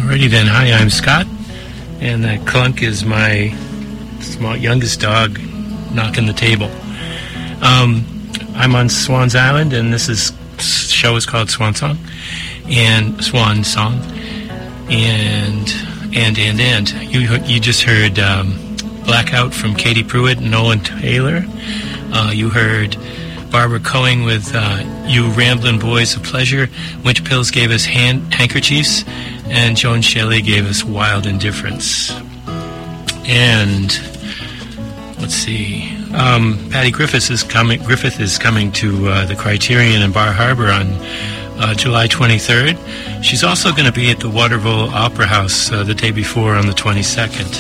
Alrighty then. Hi, I'm Scott, and that clunk is my small youngest dog knocking the table. I'm on Swan's Island, and this show is called Swan Song, and Swan Song, and you just heard Blackout from Katie Pruitt and Nolan Taylor. You heard Barbara Cohen with You Ramblin' Boys of Pleasure. Winter Pills gave us Handkerchiefs, and Joan Shelley gave us Wild Indifference. And let's see, Patty Griffith is coming to the Criterion in Bar Harbor on July 23rd. She's also going to be at the Waterville Opera House the day before on the 22nd.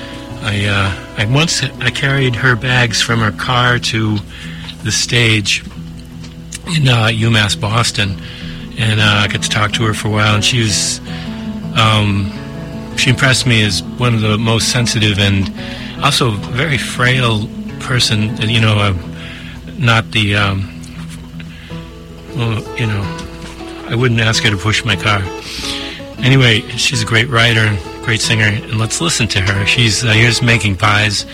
I carried her bags from her car to the stage in UMass Boston, and I got to talk to her for a while, and she impressed me as one of the most sensitive and also very frail person, not the I wouldn't ask her to push my car. Anyway, she's a great writer, great singer, and let's listen to her. She's here's Making Pies.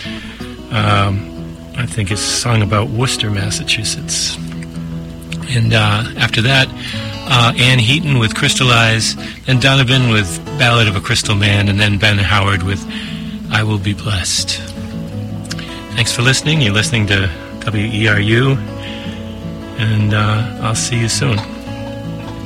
I think it's a song about Worcester, Massachusetts. And after that, Anne Heaton with Crystallize, then Donovan with Ballad of a Crystal Man, and then Ben Howard with I Will Be Blessed. Thanks for listening. You're listening to WERU, and I'll see you soon.